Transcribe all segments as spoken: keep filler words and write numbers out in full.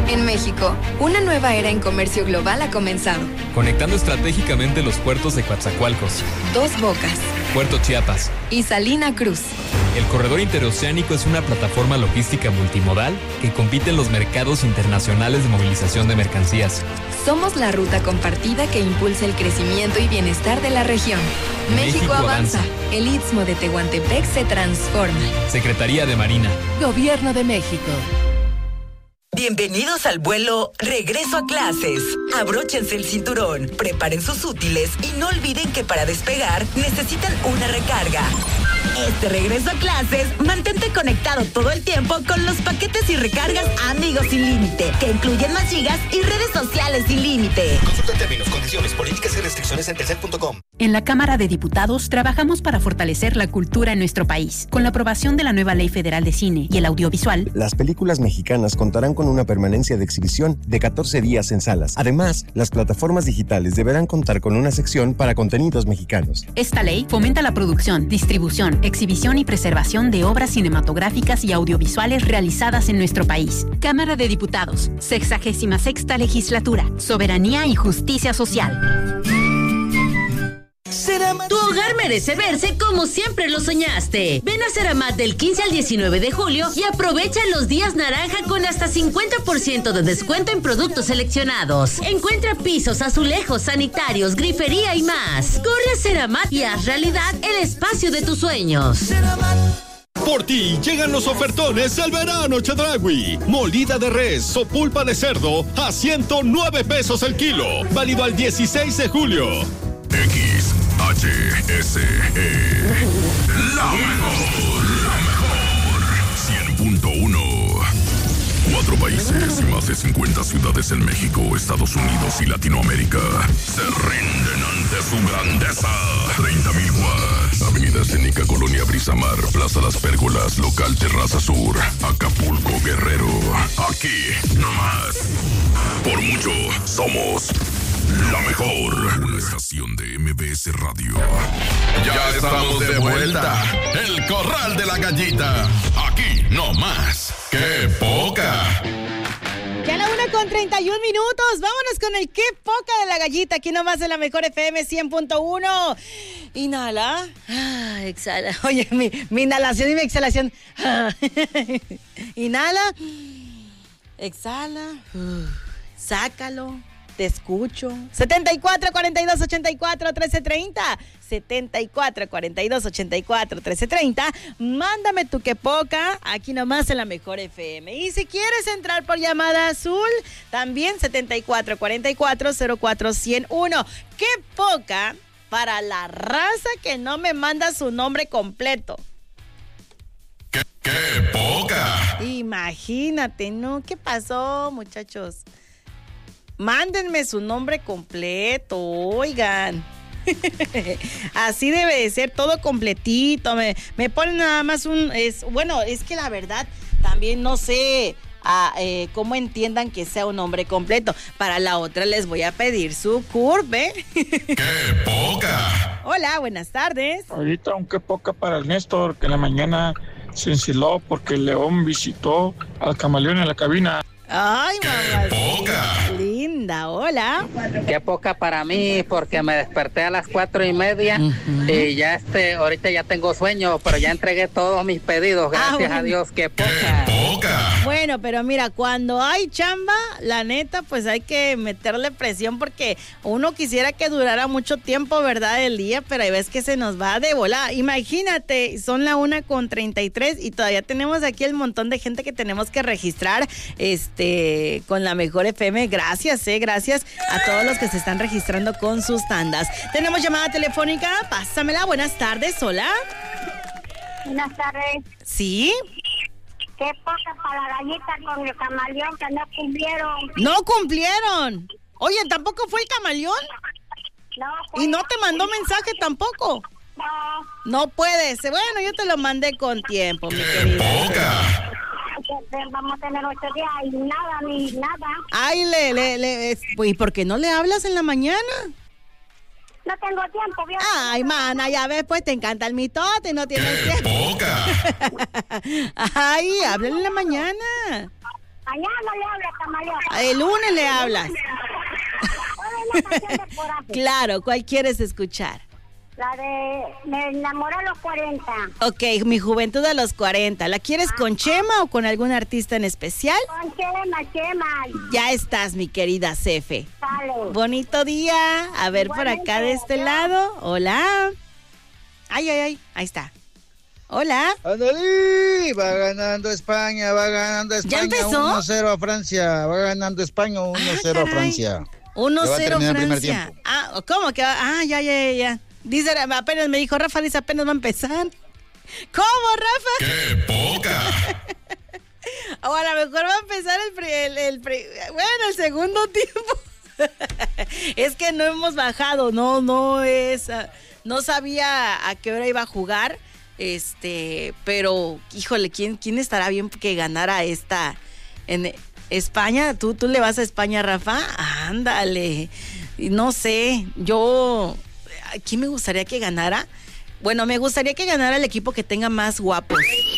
En México, una nueva era en comercio global ha comenzado. Conectando estratégicamente los puertos de Coatzacoalcos, Dos Bocas, Puerto Chiapas y Salina Cruz. El corredor interoceánico es una plataforma logística multimodal que compite en los mercados internacionales de movilización de mercancías. Somos la ruta compartida que impulsa el crecimiento y bienestar de la región. México, México avanza. avanza. El Istmo de Tehuantepec se transforma. Secretaría de Marina. Gobierno de México. Bienvenidos al vuelo Regreso a Clases. Abróchense el cinturón, preparen sus útiles y no olviden que para despegar necesitan una recarga. Este regreso a clases, mantente conectado todo el tiempo con los paquetes y recargas Amigos Sin Límite, que incluyen más gigas y redes sociales sin límite. Consulta términos, condiciones, políticas y restricciones en telcel punto com. En la Cámara de Diputados trabajamos para fortalecer la cultura en nuestro país. Con la aprobación de la nueva Ley Federal de Cine y el Audiovisual, las películas mexicanas contarán con una permanencia de exhibición de catorce días en salas. Además, las plataformas digitales deberán contar con una sección para contenidos mexicanos. Esta ley fomenta la producción, distribución, exhibición y preservación de obras cinematográficas y audiovisuales realizadas en nuestro país. Cámara de Diputados, sexagésima sexta legislatura, soberanía y justicia social. Tu hogar merece verse como siempre lo soñaste. Ven a Ceramat del quince al diecinueve de julio y aprovecha los días naranja con hasta cincuenta por ciento de descuento en productos seleccionados. Encuentra pisos, azulejos, sanitarios, grifería y más. Corre a Ceramat y haz realidad el espacio de tus sueños. Por ti llegan los ofertones del verano Chedraui. Molida de res o pulpa de cerdo a ciento nueve pesos el kilo. Válido al dieciséis de julio. X H S E. La mejor, la mejor. cien punto uno. Cuatro países y más de cincuenta ciudades en México, Estados Unidos y Latinoamérica se rinden ante su grandeza. treinta mil watts. Avenida Escénica, Colonia Brisamar, Plaza Las Pérgolas, Local Terraza Sur, Acapulco, Guerrero. Aquí, nomás. Por mucho, somos la mejor. Una estación de M B S Radio. Ya estamos de vuelta. El Corral de la Gallita. Aquí no más. ¡Qué poca! Ya a la una con treinta y un minutos. Vámonos con el qué poca de la gallita. Aquí nomás en la mejor F M cien punto uno. Inhala. Ah, exhala. Oye, mi, mi inhalación y mi exhalación. Ah. Inhala. Exhala. Uh, sácalo. Te escucho. setenta y cuatro, cuarenta y dos, ochenta y cuatro, trece, treinta. setenta y cuatro, cuarenta y dos, ochenta y cuatro, trece, treinta. Mándame tu que poca aquí nomás en la mejor F M. Y si quieres entrar por llamada azul, también setenta y cuatro, cuarenta y cuatro, cero cuatro, ciento uno. Qué poca para la raza que no me manda su nombre completo. ¡Qué, qué poca! Imagínate, ¿no? ¿Qué pasó, muchachos? Mándenme su nombre completo, oigan. Así debe de ser, todo completito. Me, me ponen nada más un... Es, bueno, es que la verdad también no sé a, eh, cómo entiendan que sea un nombre completo. Para la otra les voy a pedir su curve. ¡Qué poca! Hola, buenas tardes. Ahorita un qué poca para el Néstor, que en la mañana se ensiló porque el león visitó al camaleón en la cabina. Ay, mamá. ¡Qué poca! Linda, hola. Qué poca para mí, porque me desperté a las cuatro y media uh-huh. y ya este, ahorita ya tengo sueño, pero ya entregué todos mis pedidos, gracias ah, bueno. a Dios. Qué poca. ¡Qué poca! Bueno, pero mira, cuando hay chamba, la neta, pues hay que meterle presión porque uno quisiera que durara mucho tiempo, ¿verdad? El día, pero hay veces que se nos va de volada. Imagínate, son la una con treinta y tres y todavía tenemos aquí el montón de gente que tenemos que registrar, este, con la mejor F M. Gracias, eh, gracias a todos los que se están registrando con sus tandas. Tenemos llamada telefónica, pásamela, buenas tardes, hola. Buenas tardes. ¿Sí? ¿Qué pasa para la gallita con el camaleón que no cumplieron? ¡No cumplieron! Oye, ¿tampoco fue el camaleón? No. Fue... ¿Y no te mandó mensaje tampoco? No. No puede ser. Bueno, yo te lo mandé con tiempo, mi querida. ¡Poca! Vamos a tener ocho días y nada, ni nada. Ay, le, le, le, ¿y por qué no le hablas en la mañana? No tengo tiempo, ¿vio? Ay, mana, ya ves, pues te encanta el mitote y no tienes ¡Qué tiempo. poca! Ay, háblale en la mañana. Mañana le hablo, camaleón. El lunes le hablas. Una canción de coraje. Claro, ¿cuál quieres escuchar? La de Me enamoré a los cuarenta. Ok, mi juventud a los cuarenta. ¿La quieres con Chema o con algún artista en especial? Con Chema, Chema. Ya estás, mi querida Cefe. Sale. Bonito día. A ver, por acá de este lado. Hola. Ay, ay, ay. Ahí está. Hola. ¡Ándale! Va ganando España, va ganando España. ¿Ya empezó? uno cero a Francia, va ganando España uno cero ah, a Francia. uno cero Francia. Ah, ¿cómo que va? Ah, ya, ya, ya. Dice, apenas me dijo Rafa, dice, apenas va a empezar. ¿Cómo, Rafa? ¡Qué poca! O a lo mejor va a empezar el, el, el, bueno, el segundo tiempo. Es que no hemos bajado, no, no es, no sabía a qué hora iba a jugar, este, pero, híjole, ¿quién, quién estará bien que ganara esta en España? ¿Tú, tú le vas a España, Rafa? Ándale, no sé, yo... ¿Quién me gustaría que ganara? Bueno, me gustaría que ganara el equipo que tenga más guapos.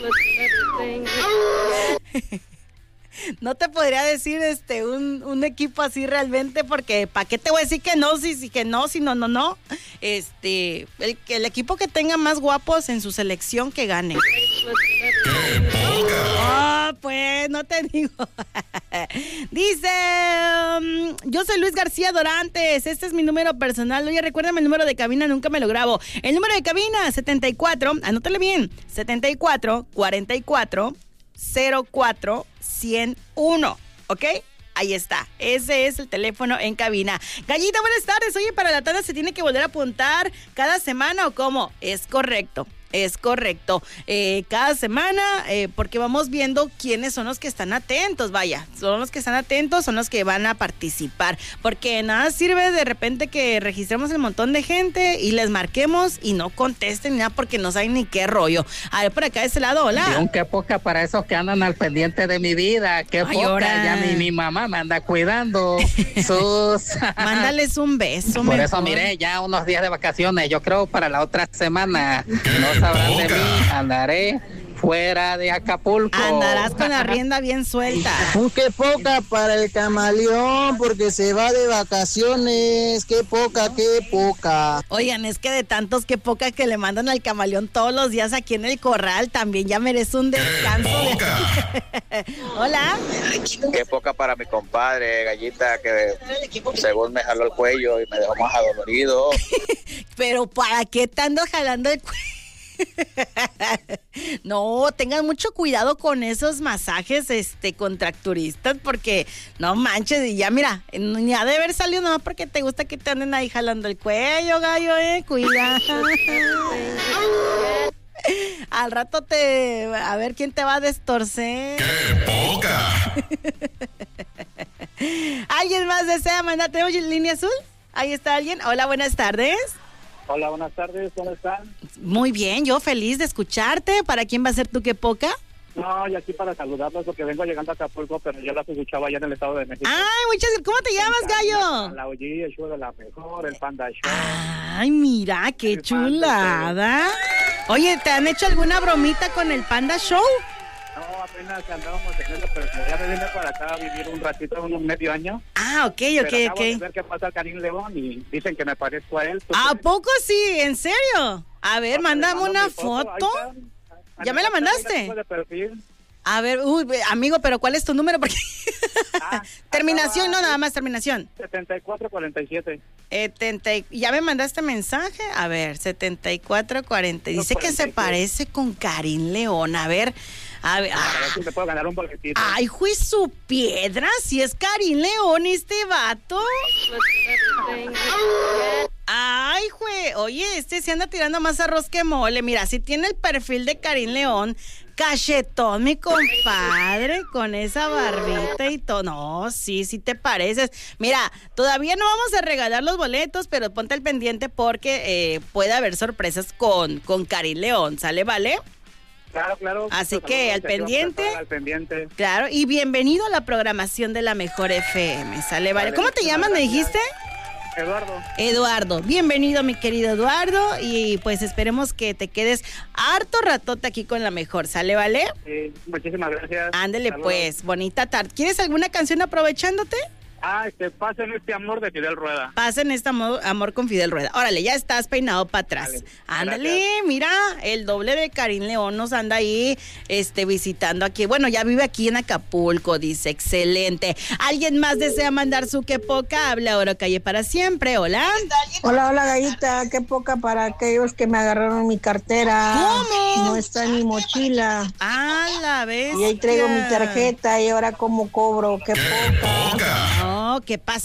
No te podría decir este un, un equipo así realmente, porque ¿para qué te voy a decir que no? Si, si que no, si no, no, no. Este, el, el equipo que tenga más guapos en su selección que gane. ¡Qué poca! Ah, pues, no te digo. Dice, um, yo soy Luis García Dorantes, este es mi número personal. Oye, recuérdame el número de cabina, nunca me lo grabo. El número de cabina, setenta y cuatro, anótale bien, setenta y cuatro, cuarenta y cuatro, cero cuatro, ciento uno, ¿ok? Ahí está, ese es el teléfono en cabina. Gallita, buenas tardes. Oye, ¿para la tanda se tiene que volver a apuntar cada semana o cómo? Es correcto. Es correcto, eh, cada semana, eh, porque vamos viendo quiénes son los que están atentos, vaya, son los que están atentos, son los que van a participar, porque nada sirve de repente que registremos el montón de gente y les marquemos y no contesten ni nada porque no saben ni qué rollo. A ver, por acá de ese lado, hola. Dios, qué poca para esos que andan al pendiente de mi vida, qué Ay, poca, ahora. ya mi, mi mamá me anda cuidando. Sus... Mándales un beso. Por mejor. Eso, miré, ya unos días de vacaciones, yo creo para la otra semana, no sabrán de mí, andaré fuera de Acapulco. Andarás con la rienda bien suelta. Qué poca para el camaleón, porque se va de vacaciones. Qué poca, qué poca. Oigan, es que de tantos qué poca que le mandan al camaleón todos los días aquí en el corral, también ya merece un descanso. De... Hola. Qué poca para mi compadre, Gallita, que según me jaló el cuello y me dejó más adolorido. Pero ¿para qué te ando jalando el cuello? No, tengan mucho cuidado con esos masajes este contracturistas, porque no manches, y ya mira, ni ha de haber salido nada porque te gusta que te anden ahí jalando el cuello, gallo, eh, cuidado. Al rato te, a ver quién te va a destorcer. ¡Qué poca! ¿Alguien más desea mandar? ¿Tenemos línea azul? Ahí está alguien. Hola, buenas tardes. Hola, buenas tardes, ¿cómo están? Muy bien, yo feliz de escucharte. ¿Para quién va a ser tu qué poca? No, y aquí para saludarlos porque vengo llegando a Acapulco, pero yo las escuchaba allá en el Estado de México. Ay, muchas gracias. ¿Cómo te llamas, gallo? La O G, el show de la mejor, el Panda Show. Ay, mira, qué el chulada. Oye, ¿te han hecho alguna bromita con el Panda Show? No, apenas andábamos en eso, pero ya me vine para acá a vivir un ratito, unos medio año. Ah, ok, ok, pero ok. De ver qué pasa a Karim León y dicen que me parezco a él. ¿A poco sí? ¿En serio? A ver, no, mándame una foto. ¿Ya me la mandaste? A ver, uy, amigo, pero ¿cuál es tu número? Porque ah, terminación, acaba, no, nada más terminación. setenta y cuatro cuarenta y siete. setenta, ¿ya me mandaste mensaje? A ver, setenta y cuatro cuarenta. Dice que se parece con Karim León. A ver, a ver. A ver si me puedo ganar un boletito. Ay, juez su piedra, si es Karim León este vato. Ay, jue, oye, este se anda tirando más arroz que mole. Mira, si tiene el perfil de Karim León, cachetón, mi compadre, con esa barbita y todo. No, sí, sí te pareces. Mira, todavía no vamos a regalar los boletos, pero ponte al pendiente porque eh, puede haber sorpresas con, con Karim León, ¿sale, vale? Claro, claro. Así que al pendiente, al pendiente. Claro, y bienvenido a la programación de la Mejor F M, ¿sale, vale? ¿Cómo te llamas, me dijiste? Eduardo. Eduardo, bienvenido mi querido Eduardo y pues esperemos que te quedes harto ratote aquí con la mejor, ¿sale, vale? Sí, muchísimas gracias. Ándele pues, bonita tarde. ¿Quieres alguna canción aprovechándote? Ah, este, pasen este amor de Fidel Rueda. Pasen este amor, amor con Fidel Rueda. Órale, ya estás peinado para atrás. Vale, ándale, gracias. Mira, el doble de Karim León nos anda ahí este, visitando aquí. Bueno, ya vive aquí en Acapulco, dice, excelente. ¿Alguien más desea mandar su qué poca? Habla ahora calle para siempre, hola. Hola, hola, gallita, qué poca para aquellos que me agarraron mi cartera. ¿Cómo? No está en mi mochila. Ah, la bestia. Y ahí traigo mi tarjeta y ahora cómo cobro, qué, qué poca. poca. No, ¿qué pasa?